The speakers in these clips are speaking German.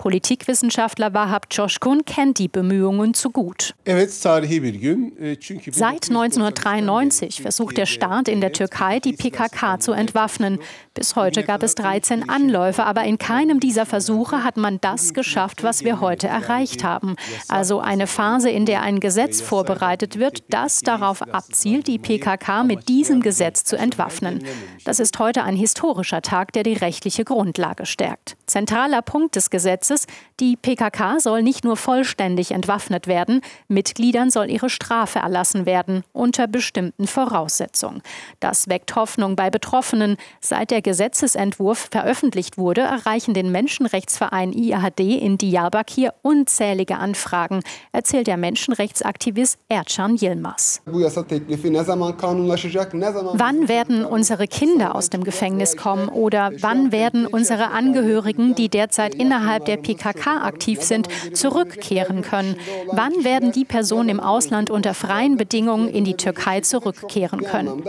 Politikwissenschaftler Vahap Coşkun kennt die Bemühungen zu gut. Seit 1993 versucht der Staat in der Türkei, die PKK zu entwaffnen. Bis heute gab es 13 Anläufe, aber in keinem dieser Versuche hat man das geschafft, was wir heute erreicht haben. Also eine Phase, in der ein Gesetz vorbereitet wird, das darauf abzielt, die PKK mit diesem Gesetz zu entwaffnen. Das ist heute ein historischer Tag, der die rechtliche Grundlage stärkt. Zentraler Punkt des Gesetzes: Die PKK soll nicht nur vollständig entwaffnet werden, Mitgliedern soll ihre Strafe erlassen werden, unter bestimmten Voraussetzungen. Das weckt Hoffnung bei Betroffenen. Seit der Gesetzesentwurf veröffentlicht wurde, erreichen den Menschenrechtsverein IHD in Diyarbakir unzählige Anfragen, erzählt der Menschenrechtsaktivist Ercan Yilmaz. Wann werden unsere Kinder aus dem Gefängnis kommen oder wann werden unsere Angehörigen, die derzeit innerhalb der PKK aktiv sind, zurückkehren können? Wann werden die Personen im Ausland unter freien Bedingungen in die Türkei zurückkehren können?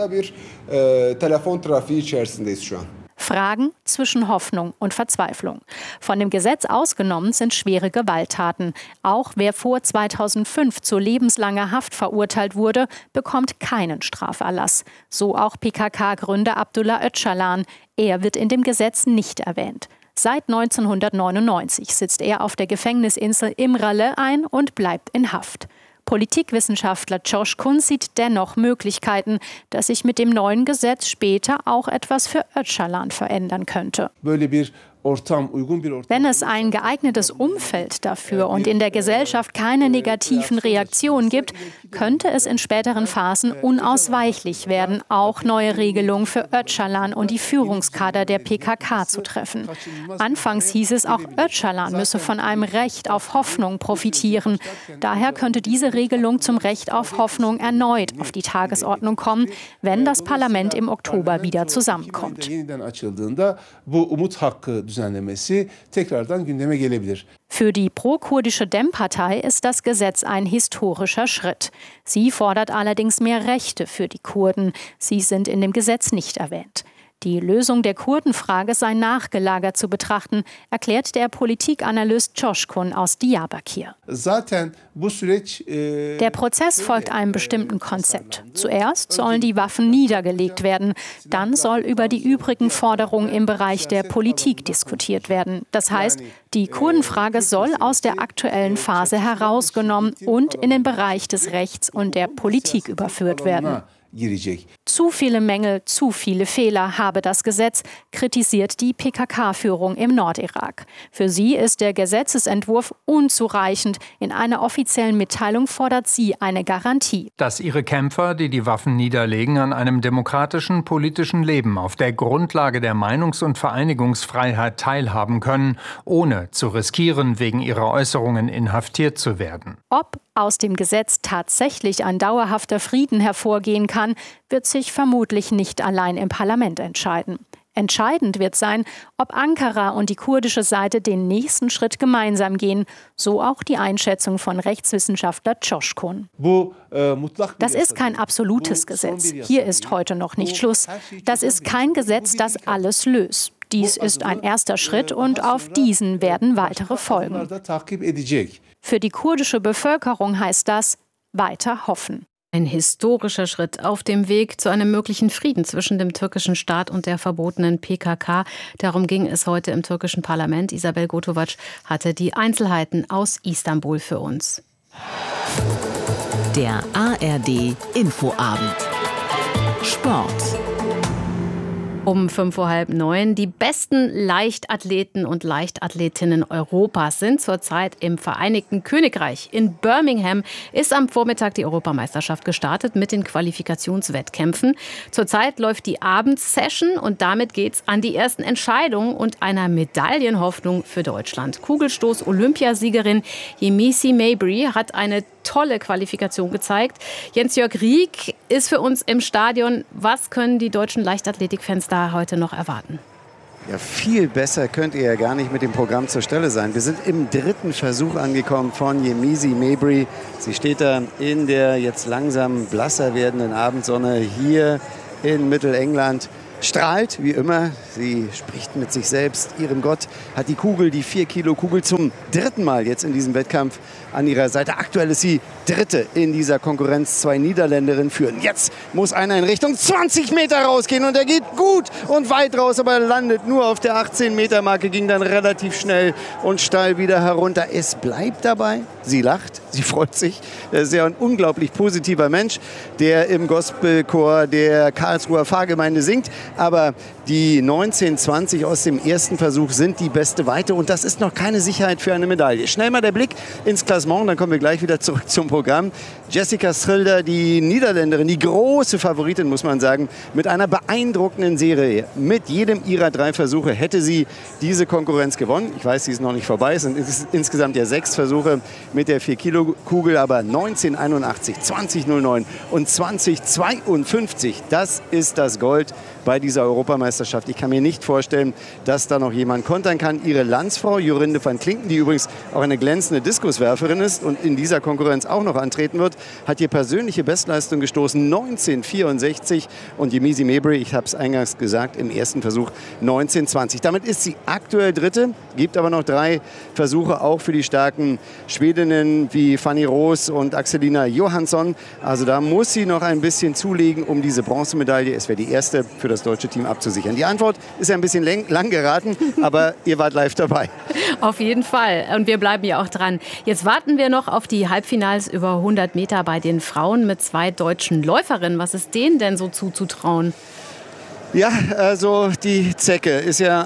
Fragen zwischen Hoffnung und Verzweiflung. Von dem Gesetz ausgenommen sind schwere Gewalttaten. Auch wer vor 2005 zu lebenslanger Haft verurteilt wurde, bekommt keinen Straferlass. So auch PKK-Gründer Abdullah Öcalan. Er wird in dem Gesetz nicht erwähnt. Seit 1999 sitzt er auf der Gefängnisinsel İmralı ein und bleibt in Haft. Politikwissenschaftler Coşkun sieht dennoch Möglichkeiten, dass sich mit dem neuen Gesetz später auch etwas für Öcalan verändern könnte. Wenn es ein geeignetes Umfeld dafür und in der Gesellschaft keine negativen Reaktionen gibt, könnte es in späteren Phasen unausweichlich werden, auch neue Regelungen für Öcalan und die Führungskader der PKK zu treffen. Anfangs hieß es, auch Öcalan müsse von einem Recht auf Hoffnung profitieren. Daher könnte diese Regelung zum Recht auf Hoffnung erneut auf die Tagesordnung kommen, wenn das Parlament im Oktober wieder zusammenkommt. Für die pro-kurdische DEM-Partei ist das Gesetz ein historischer Schritt. Sie fordert allerdings mehr Rechte für die Kurden. Sie sind in dem Gesetz nicht erwähnt. Die Lösung der Kurdenfrage sei nachgelagert zu betrachten, erklärt der Politikanalyst Coşkun aus Diyarbakir. Der Prozess folgt einem bestimmten Konzept. Zuerst sollen die Waffen niedergelegt werden. Dann soll über die übrigen Forderungen im Bereich der Politik diskutiert werden. Das heißt, die Kurdenfrage soll aus der aktuellen Phase herausgenommen und in den Bereich des Rechts und der Politik überführt werden. Zu viele Mängel, zu viele Fehler habe das Gesetz, kritisiert die PKK-Führung im Nordirak. Für sie ist der Gesetzesentwurf unzureichend. In einer offiziellen Mitteilung fordert sie eine Garantie. Dass ihre Kämpfer, die die Waffen niederlegen, an einem demokratischen politischen Leben auf der Grundlage der Meinungs- und Vereinigungsfreiheit teilhaben können, ohne zu riskieren, wegen ihrer Äußerungen inhaftiert zu werden. Ob aus dem Gesetz tatsächlich ein dauerhafter Frieden hervorgehen kann, wird sich vermutlich nicht allein im Parlament entscheiden. Entscheidend wird sein, ob Ankara und die kurdische Seite den nächsten Schritt gemeinsam gehen, so auch die Einschätzung von Rechtswissenschaftler Coşkun. Das ist kein absolutes Gesetz. Hier ist heute noch nicht Schluss. Das ist kein Gesetz, das alles löst. Dies ist ein erster Schritt und auf diesen werden weitere folgen. Für die kurdische Bevölkerung heißt das weiter hoffen. Ein historischer Schritt auf dem Weg zu einem möglichen Frieden zwischen dem türkischen Staat und der verbotenen PKK. Darum ging es heute im türkischen Parlament. Isabel Gotovac hatte die Einzelheiten aus Istanbul für uns. Der ARD Infoabend. Sport. Um 8:05. Die besten Leichtathleten und Leichtathletinnen Europas sind zurzeit im Vereinigten Königreich. In Birmingham ist am Vormittag die Europameisterschaft gestartet mit den Qualifikationswettkämpfen. Zurzeit läuft die Abendsession und damit geht's an die ersten Entscheidungen und einer Medaillenhoffnung für Deutschland. Kugelstoß-Olympiasiegerin Yemisi Mabry hat eine tolle Qualifikation gezeigt. Jens-Jörg Rieck ist für uns im Stadion. Was können die deutschen Leichtathletikfans da heute noch erwarten? Ja, viel besser könnt ihr ja gar nicht mit dem Programm zur Stelle sein. Wir sind im dritten Versuch angekommen von Yemisi Mabry. Sie steht da in der jetzt langsam blasser werdenden Abendsonne hier in Mittelengland. strahlt, wie immer. Sie spricht mit sich selbst, ihrem Gott, hat die Kugel, die 4-Kilo-Kugel zum dritten Mal jetzt in diesem Wettkampf an ihrer Seite. Aktuell ist sie Dritte in dieser Konkurrenz. 2 Niederländerinnen führen. Jetzt muss einer in Richtung 20 Meter rausgehen und er geht gut und weit raus, aber er landet nur auf der 18-Meter-Marke, ging dann relativ schnell und steil wieder herunter. Es bleibt dabei. Sie lacht, sie freut sich. Er ist ja ein unglaublich positiver Mensch, der im Gospelchor der Karlsruher Pfarrgemeinde singt. Aber die 19:20 aus dem ersten Versuch sind die beste Weite und das ist noch keine Sicherheit für eine Medaille. Schnell mal der Blick ins Klassement, dann kommen wir gleich wieder zurück zum Programm. Jessica Schilder, die Niederländerin, die große Favoritin, muss man sagen, mit einer beeindruckenden Serie. Mit jedem ihrer 3 Versuche hätte sie diese Konkurrenz gewonnen. Ich weiß, sie ist noch nicht vorbei. Es sind insgesamt ja 6 Versuche mit der 4-Kilo-Kugel, aber 1981, 2009 und 2052, das ist das Gold bei dieser Europameisterschaft. Ich kann mir nicht vorstellen, dass da noch jemand kontern kann. Ihre Landsfrau Jorinde van Klinken, die übrigens auch eine glänzende Diskuswerferin ist und in dieser Konkurrenz auch noch antreten wird, hat hier persönliche Bestleistung gestoßen, 1964. Und Yemisi Mabry, ich habe es eingangs gesagt, im ersten Versuch 1920. Damit ist sie aktuell Dritte, gibt aber noch 3 Versuche auch für die starken Schwedinnen wie Fanny Roos und Axelina Johansson. Also da muss sie noch ein bisschen zulegen, um diese Bronzemedaille, es wäre die erste, für das deutsche Team abzusichern. Die Antwort ist ja ein bisschen lang geraten, aber ihr wart live dabei. Auf jeden Fall. Und wir bleiben ja auch dran. Jetzt warten wir noch auf die Halbfinals über 100 Meter bei den Frauen mit 2 deutschen Läuferinnen. Was ist denen denn so zuzutrauen? Ja, also die Zecke ist ja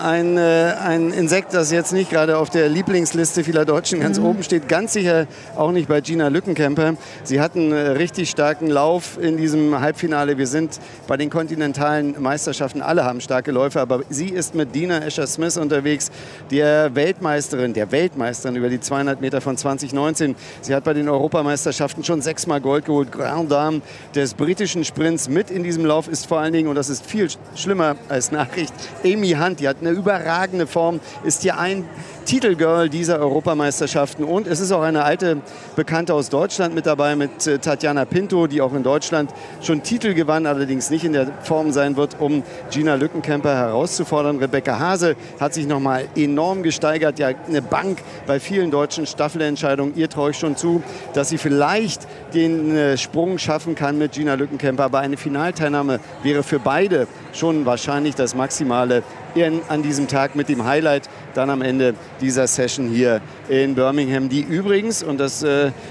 ein Insekt, das jetzt nicht gerade auf der Lieblingsliste vieler Deutschen ganz oben steht. Ganz sicher auch nicht bei Gina Lückenkämper. Sie hat einen richtig starken Lauf in diesem Halbfinale. Wir sind bei den kontinentalen Meisterschaften, alle haben starke Läufer, aber sie ist mit Dina Escher-Smith unterwegs, der Weltmeisterin über die 200 Meter von 2019. Sie hat bei den Europameisterschaften schon 6-mal Gold geholt. Grand Dame des britischen Sprints mit in diesem Lauf ist vor allen Dingen, und das ist viel schlimmer als Nachricht, Amy Hunt, die hat eine überragende Form, ist hier ein Titelgirl dieser Europameisterschaften und es ist auch eine alte Bekannte aus Deutschland mit dabei, mit Tatjana Pinto, die auch in Deutschland schon Titel gewann, allerdings nicht in der Form sein wird, um Gina Lückenkämper herauszufordern. Rebecca Hase hat sich nochmal enorm gesteigert, ja eine Bank bei vielen deutschen Staffelentscheidungen. Ihr traue ich schon zu, dass sie vielleicht den Sprung schaffen kann mit Gina Lückenkämper, aber eine Finalteilnahme wäre für beide schon wahrscheinlich das Maximale an diesem Tag mit dem Highlight dann am Ende dieser Session hier in Birmingham, die übrigens, und das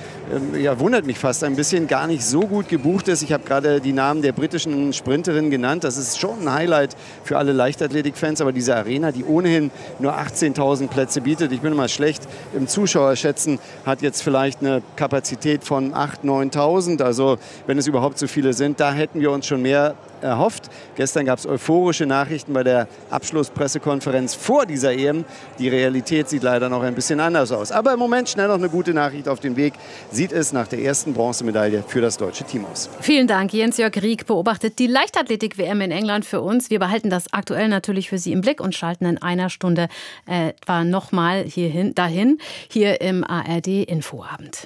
wundert mich fast ein bisschen, gar nicht so gut gebucht ist. Ich habe gerade die Namen der britischen Sprinterinnen genannt. Das ist schon ein Highlight für alle Leichtathletik-Fans, aber diese Arena, die ohnehin nur 18.000 Plätze bietet, ich bin immer schlecht im Zuschauerschätzen, hat jetzt vielleicht eine Kapazität von 8.000, 9.000. Also wenn es überhaupt so viele sind, da hätten wir uns schon mehr erhofft. Gestern gab es euphorische Nachrichten bei der Abschlusspressekonferenz vor dieser EM. Die Realität sieht leider noch ein bisschen anders aus. Aber im Moment schnell noch eine gute Nachricht auf dem Weg. Sieht es nach der ersten Bronzemedaille für das deutsche Team aus. Vielen Dank. Jens-Jörg Rieck beobachtet die Leichtathletik-WM in England für uns. Wir behalten das aktuell natürlich für Sie im Blick und schalten in einer Stunde etwa nochmal hier im ARD-Infoabend.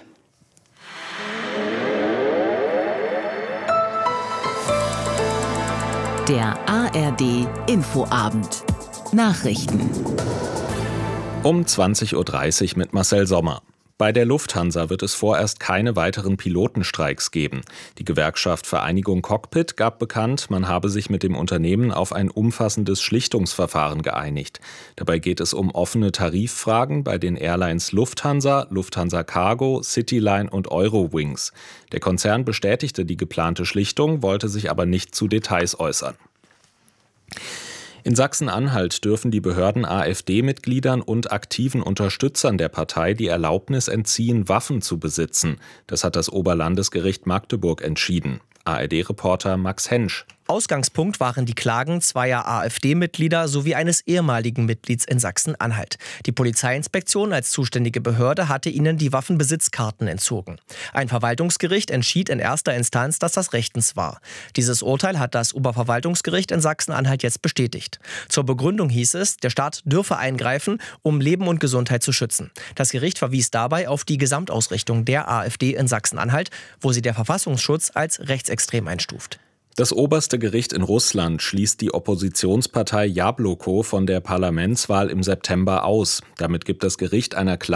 Der ARD Infoabend. Nachrichten. Um 20.30 Uhr mit Marcel Sommer. Bei der Lufthansa wird es vorerst keine weiteren Pilotenstreiks geben. Die Gewerkschaft Vereinigung Cockpit gab bekannt, man habe sich mit dem Unternehmen auf ein umfassendes Schlichtungsverfahren geeinigt. Dabei geht es um offene Tariffragen bei den Airlines Lufthansa, Lufthansa Cargo, Cityline und Eurowings. Der Konzern bestätigte die geplante Schlichtung, wollte sich aber nicht zu Details äußern. In Sachsen-Anhalt dürfen die Behörden AfD-Mitgliedern und aktiven Unterstützern der Partei die Erlaubnis entziehen, Waffen zu besitzen. Das hat das Oberlandesgericht Magdeburg entschieden. ARD-Reporter Max Hensch. Ausgangspunkt waren die Klagen zweier AfD-Mitglieder sowie eines ehemaligen Mitglieds in Sachsen-Anhalt. Die Polizeiinspektion als zuständige Behörde hatte ihnen die Waffenbesitzkarten entzogen. Ein Verwaltungsgericht entschied in erster Instanz, dass das rechtens war. Dieses Urteil hat das Oberverwaltungsgericht in Sachsen-Anhalt jetzt bestätigt. Zur Begründung hieß es, der Staat dürfe eingreifen, um Leben und Gesundheit zu schützen. Das Gericht verwies dabei auf die Gesamtausrichtung der AfD in Sachsen-Anhalt, wo sie der Verfassungsschutz als rechtsextrem einstuft. Das oberste Gericht in Russland schließt die Oppositionspartei Jabloko von der Parlamentswahl im September aus. Damit gibt das Gericht einer